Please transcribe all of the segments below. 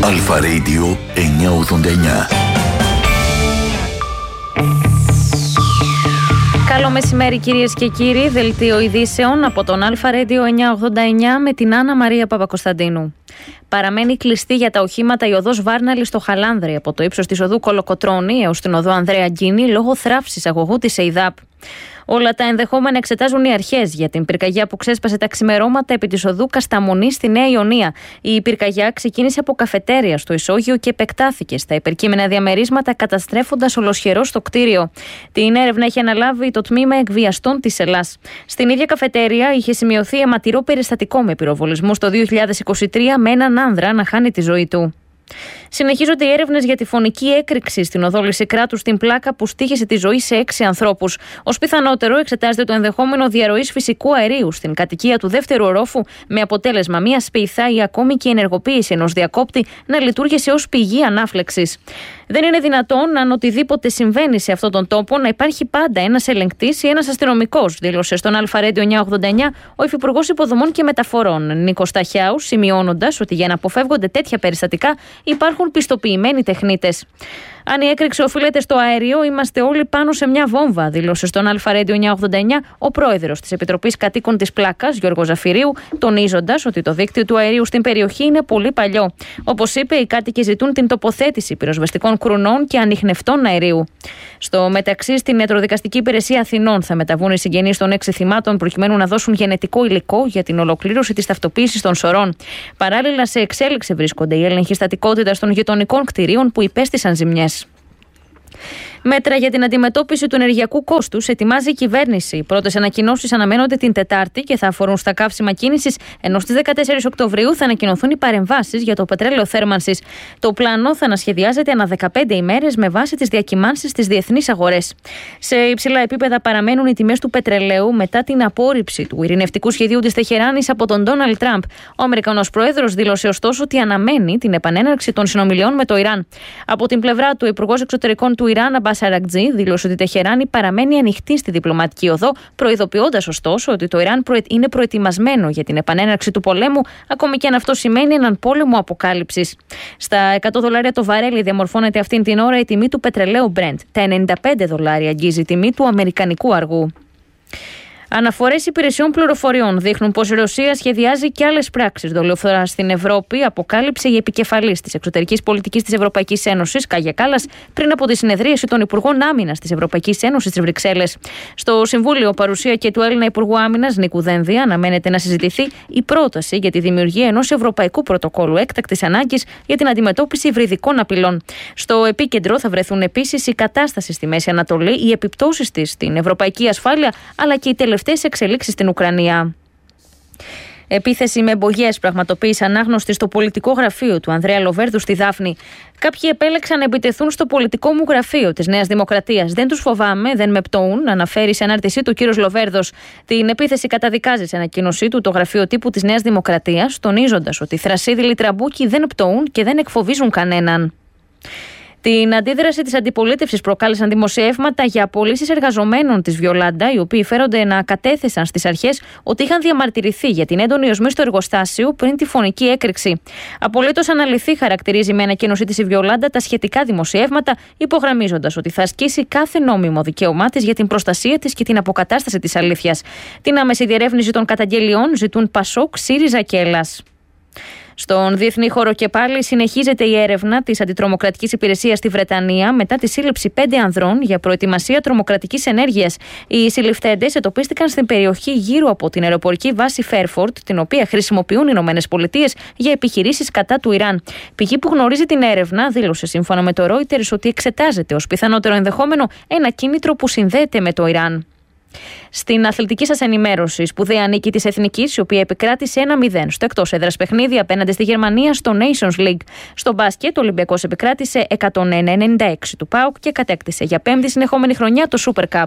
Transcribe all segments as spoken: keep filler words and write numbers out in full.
Αλφα Radio εννιακόσια ογδόντα εννιά. Καλό μεσημέρι κυρίες και κύριοι, δελτίο ειδήσεων από τον Αλφα Radio εννιακόσια ογδόντα εννιά με την Άννα Μαρία Παπακοσταντίνου. Παραμένει κλειστή για τα οχήματα η οδός Βάρναλη στο Χαλάνδρη από το ύψος της οδού Κολοκοτρώνη έως την οδό Ανδρέα Γκίνη λόγω θράψης αγωγού της ΕΙΔΑΠ. Όλα τα ενδεχόμενα εξετάζουν οι αρχές για την πυρκαγιά που ξέσπασε τα ξημερώματα επί της οδού Κασταμονή στη Νέα Ιωνία. Η πυρκαγιά ξεκίνησε από καφετέρια στο ισόγειο και επεκτάθηκε στα υπερκείμενα διαμερίσματα, καταστρέφοντας ολοσχερό το κτίριο. Την έρευνα έχει αναλάβει το τμήμα εκβιαστών της Ελλάς. Στην ίδια καφετέρια είχε σημειωθεί αιματηρό περιστατικό με πυροβολισμούς το δύο χιλιάδες είκοσι τρία με έναν άνδρα να χάνει τη ζωή του. Συνεχίζονται οι έρευνες για τη φωνική έκρηξη στην οδό Λυσικράτου στην Πλάκα που στοίχησε τη ζωή σε έξι ανθρώπους. Ως πιθανότερο εξετάζεται το ενδεχόμενο διαρροής φυσικού αερίου στην κατοικία του δεύτερου ορόφου, με αποτέλεσμα μια σπιθά ή ακόμη και ενεργοποίηση ενός διακόπτη να λειτουργήσε ως πηγή ανάφλεξης. Δεν είναι δυνατόν, αν οτιδήποτε συμβαίνει σε αυτόν τον τόπο, να υπάρχει πάντα ένας ελεγκτής ή ένας αστυνομικός, δήλωσε στον Αλφα Radio εννιακόσια ογδόντα εννιά ο Υφυπουργός Υποδομών και Μεταφορών Νίκος Ταχιάου, σημειώνοντας ότι για να αποφεύγονται τέτοια περιστατικά υπάρχουν πιστοποιημένοι τεχνίτες. Αν η έκρηξη οφείλεται στο αέριο, είμαστε όλοι πάνω σε μια βόμβα, δήλωσε στον Αλφα Radio εννιακόσια ογδόντα εννιά ο πρόεδρος της Επιτροπής Κατοίκων της Πλάκας, Γιώργος Ζαφυρίου, τονίζοντας ότι το δίκτυο του αερίου στην περιοχή είναι πολύ παλιό. Όπως είπε, οι κάτοικοι ζητούν την τοποθέτηση πυροσβεστικών κρουνών και ανιχνευτών αερίου. Στο μεταξύ, στην Ιατροδικαστική Υπηρεσία Αθηνών θα μεταβούν οι συγγενείς των έξι θυμάτων προκειμένου να δώσουν γενετικό υλικό για την ολοκλήρωση της ταυτοποίησης των σωρών. Παράλληλα, σε εξέλιξη βρίσκονται οι έλεγχοι στατικότητας των γειτονικών κτηρίων που υπέστησαν ζημιές. Μέτρα για την αντιμετώπιση του ενεργειακού κόστους ετοιμάζει η κυβέρνηση. Οι πρώτες ανακοινώσεις αναμένονται την Τετάρτη και θα αφορούν στα καύσιμα κίνησης, ενώ στις δεκατέσσερις Οκτωβρίου θα ανακοινωθούν οι παρεμβάσεις για το πετρέλαιο θέρμανσης. Το πλάνο θα ανασχεδιάζεται ανά δεκαπέντε ημέρες με βάση τις διακυμάνσεις στις διεθνείς αγορές. Σε υψηλά επίπεδα παραμένουν οι τιμές του πετρελαίου μετά την απόρριψη του ειρηνευτικού σχεδίου της Τεχεράνης από τον Ντόναλντ Τραμπ. Ο Αμερικανός πρόεδρος δήλωσε ωστόσο ότι αναμένει την επανέναρξη των συνομιλιών με το Ιράν. Από την πλευρά του, ο Υπουργός Εξωτερικών του Ιράν, Σαρακτζή, δήλωσε ότι η Τεχεράνη παραμένει ανοιχτή στη διπλωματική οδό, προειδοποιώντας ωστόσο ότι το Ιράν είναι προετοιμασμένο για την επανέναρξη του πολέμου, ακόμη και αν αυτό σημαίνει έναν πόλεμο αποκάλυψης. Στα εκατό δολάρια το βαρέλι διαμορφώνεται αυτήν την ώρα η τιμή του πετρελαίου Brent. Τα ενενήντα πέντε δολάρια αγγίζει η τιμή του αμερικανικού αργού. Αναφορές υπηρεσιών πληροφοριών δείχνουν πως η Ρωσία σχεδιάζει και άλλες πράξεις δολοφονίας στην Ευρώπη, αποκάλυψε η επικεφαλής της εξωτερικής πολιτικής της Ευρωπαϊκής Ένωσης, Κάγια Κάλλας, πριν από τη συνεδρίαση των Υπουργών Άμυνας της Ευρωπαϊκής Ένωσης στις Βρυξέλλες. Στο Συμβούλιο, παρουσία και του Έλληνα Υπουργού Άμυνας Νίκου Δένδια, αναμένεται να συζητηθεί η πρόταση για τη δημιουργία ενός Ευρωπαϊκού Πρωτοκόλου έκτακτης ανάγκης για την αντιμετώπιση υβριδικών απειλών. Στο επίκεντρο θα βρεθούν επίσης η κατάσταση στη Μέση Ανατολή, οι επιπτώσεις της στην ευρωπαϊκή ασφάλεια, αλλά και οι τελευταίες εξελίξεις στην Ουκρανία. Επίθεση με εμπογιές πραγματοποίησε ανάγνωστη στο πολιτικό γραφείο του Ανδρέα Λοβέρδου στη Δάφνη. Κάποιοι επέλεξαν να επιτεθούν στο πολιτικό μου γραφείο της Νέας Δημοκρατίας. Δεν τους φοβάμαι, δεν με πτωούν, αναφέρει σε ανάρτησή του ο κύριος Λοβέρδος. Την επίθεση καταδικάζει σε ανακοίνωσή του το γραφείο τύπου της Νέας Δημοκρατίας, τονίζοντας ότι θρασίδηλοι τραμπούκοι δεν πτωούν και δεν εκφοβίζουν κανέναν. Την αντίδραση της αντιπολίτευσης προκάλεσαν δημοσιεύματα για απολύσεις εργαζομένων της Βιολάντα, οι οποίοι φέρονται να κατέθεσαν στις αρχές ότι είχαν διαμαρτυρηθεί για την έντονη οσμή στο εργοστάσιο πριν τη φωνική έκρηξη. Απολύτως αναλυθή, χαρακτηρίζει με ανακοίνωσή της η Βιολάντα τα σχετικά δημοσιεύματα, υπογραμμίζοντας ότι θα ασκήσει κάθε νόμιμο δικαίωμά της για την προστασία της και την αποκατάσταση της αλήθειας. Την άμεση διερεύνηση των καταγγελιών ζητούν Πασόκ, ΣΥΡΙΖΑ και Ελλάς. Στον διεθνή χώρο και πάλι συνεχίζεται η έρευνα της Αντιτρομοκρατικής Υπηρεσίας στη Βρετανία μετά τη σύλληψη πέντε ανδρών για προετοιμασία τρομοκρατικής ενέργειας. Οι συλληφθέντες εντοπίστηκαν στην περιοχή γύρω από την αεροπορική βάση Φέρφορντ, την οποία χρησιμοποιούν οι Ηνωμένες Πολιτείες για επιχειρήσεις κατά του Ιράν. Πηγή που γνωρίζει την έρευνα δήλωσε σύμφωνα με το Reuters ότι εξετάζεται ως πιθανότερο ενδεχόμενο ένα κίνητρο που συνδέεται με το Ιράν. Στην αθλητική σας ενημέρωση, σπουδαία νίκη της Εθνικής, η οποία επικράτησε ένα μηδέν στο εκτός έδρας παιχνίδι απέναντι στη Γερμανία στο Nations League. Στο μπάσκετ, ο Ολυμπιακός επικράτησε εκατόν ένα ενενήντα έξι του ΠΑΟΚ και κατέκτησε για πέμπτη συνεχόμενη χρονιά το Super Cup.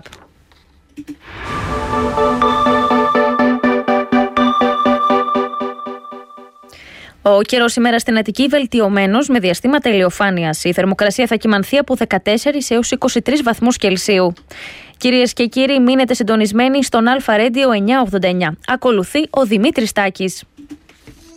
Ο καιρός σήμερα στην Αττική βελτιωμένος με διαστήματα ηλιοφάνειας. Η θερμοκρασία θα κυμανθεί από δεκατέσσερις έως είκοσι τρεις βαθμούς Κελσίου. Κυρίες και κύριοι, μείνετε συντονισμένοι στον Αλφα Radio εννιακόσια ογδόντα εννιά. Ακολουθεί ο Δημήτρης Τάκης.